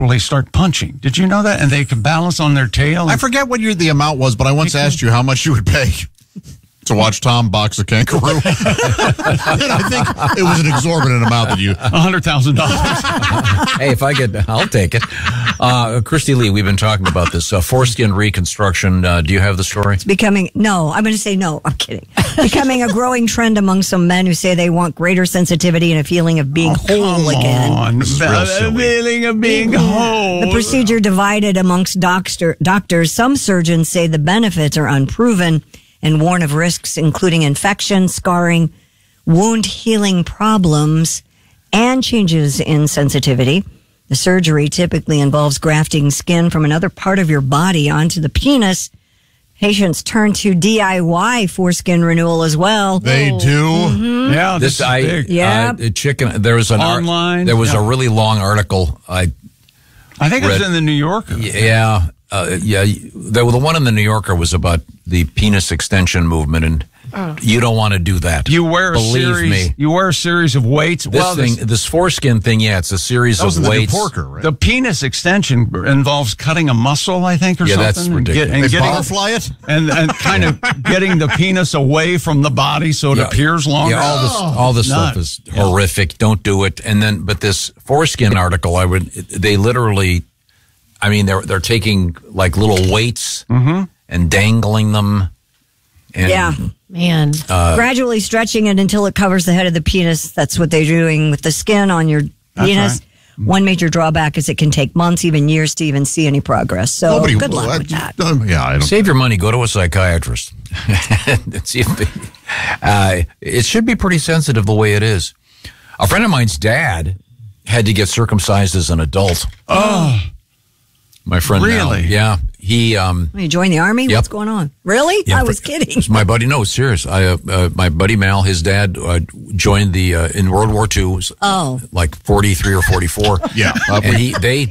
they start punching. Did you know that? And they can balance on their tail. I forget what the amount was, but I once asked you how much you would pay to watch Tom box a kangaroo. And I think it was an exorbitant amount that you... $100,000. Hey, if I get, I'll take it. Christy Lee, we've been talking about this foreskin reconstruction. Do you have the story? I'm going to say no. I'm kidding. Becoming a growing trend among some men who say they want greater sensitivity and a feeling of being whole again. This is real silly. Feeling of being whole. The procedure divided amongst doctors. Some surgeons say the benefits are unproven and warn of risks including infection, scarring, wound healing problems, and changes in sensitivity. The surgery typically involves grafting skin from another part of your body onto the penis. Patients turn to DIY foreskin renewal as well. They do? Mm-hmm. Yeah, this is big. There was an online. There was a really long article. I think it was in the New Yorker. Yeah. The one in the New Yorker was about the penis extension movement, and you don't want to do that. You wear You wear a series of weights. This foreskin thing, it's a series of weights. Right? The penis extension involves cutting a muscle, I think, or something. Yeah, that's ridiculous. They barfly it? And kind of getting the penis away from the body so it appears longer. Yeah, all this stuff is horrific. Don't do it. But this foreskin article, they literally... I mean, they're taking like little weights and dangling them. And, man. Gradually stretching it until it covers the head of the penis. That's what they're doing with the skin on your penis. Right. One major drawback is it can take months, even years, to even see any progress. So good luck with that. I don't save your money. Go to a psychiatrist. See if it should be pretty sensitive the way it is. A friend of mine's dad had to get circumcised as an adult. Oh. My friend, really? Yeah, he. You joined the army? Yep. What's going on? Really? Yeah, I was kidding. My buddy, no, serious. My buddy Mal, his dad joined in World War II. Like 43 or 44. Yeah, and they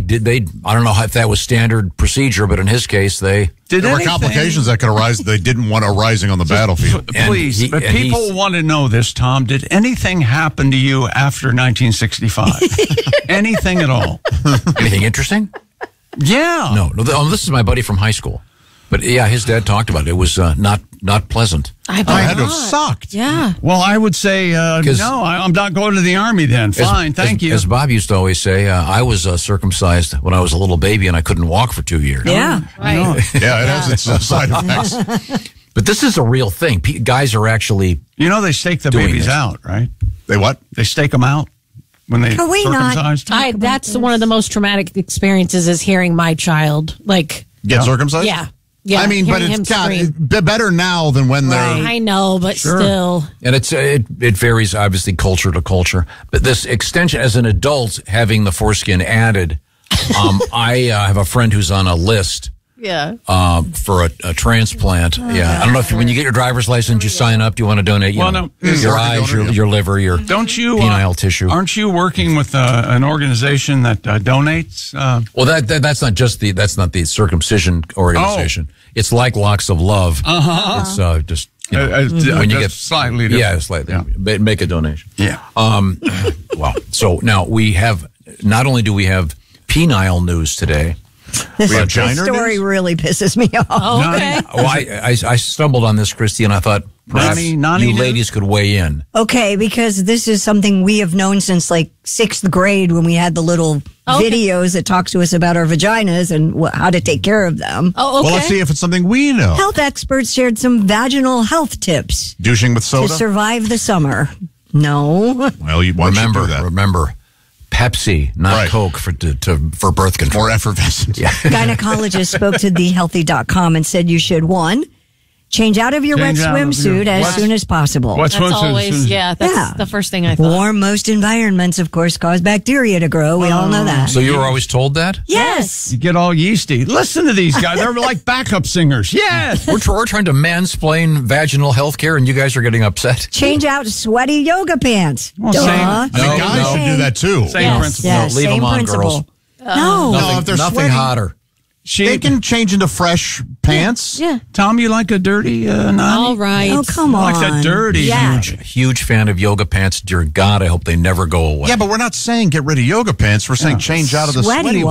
I don't know if that was standard procedure, but in his case, there were complications that could arise. They didn't want arising on the battlefield. Please, but people want to know this, Tom. Did anything happen to you after 1965? Anything at all? Anything interesting? Yeah. No. This is my buddy from high school. But yeah, his dad talked about it. It was not pleasant. I had to have sucked. Yeah. Well, I would say no. I'm not going to the army then. Fine, thank you. As Bob used to always say, I was circumcised when I was a little baby and I couldn't walk for 2 years. Yeah. Right. Yeah, it has its side effects. But this is a real thing. Guys are actually they stake the babies out, right? They what? They stake them out. When they circumcised? That's one of the most traumatic experiences is hearing my child get circumcised. Yeah. I mean, but it's better now than when they're. I know, but still. And it varies obviously culture to culture. But this extension as an adult having the foreskin added, I have a friend who's on a list. Yeah. For a transplant. I don't know if when you get your driver's license, you sign up. Do you want to donate? Your eyes, your liver, your penile tissue. Aren't you working with an organization that donates? Well, that's not just that's not the circumcision organization. It's like Locks of Love. It's just when you get slightly different. Yeah, slightly. Yeah. Make a donation. Yeah. Well, so now we have. Not only do we have penile news today. This story really pisses me off. Oh, okay. Well, I stumbled on this, Christy, and I thought perhaps you ladies could weigh in. Okay, because this is something we have known since like 6th grade when we had the little videos that talk to us about our vaginas and how to take care of them. Oh, okay. Well, let's see if it's something we know. Health experts shared some vaginal health tips. Douching with soda? To survive the summer. No. Well, you should do that. Remember. Pepsi, not Coke for birth control. More effervescent. Yeah. Gynecologist spoke to thehealthy.com and said you should, 1, change out of your wet swimsuit as soon as possible. That's always, that's the first thing I thought. Warm, most environments, of course, cause bacteria to grow. We all know that. So you were always told that? Yes. You get all yeasty. Listen to these guys. They're like backup singers. Yes. We're trying to mansplain vaginal health care, and you guys are getting upset. Change out sweaty yoga pants. Well, guys should do that, too. Same principle. Yes, leave them on, principle. girls. No. If they're nothing sweaty, hotter. They can change into fresh pants? Yeah. Tom, you like a dirty Nani? All right. Oh, come on. Like that dirty. Yeah. Huge fan of yoga pants. Dear God, I hope they never go away. Yeah, but we're not saying get rid of yoga pants. We're saying change out of the Sweaty sweaty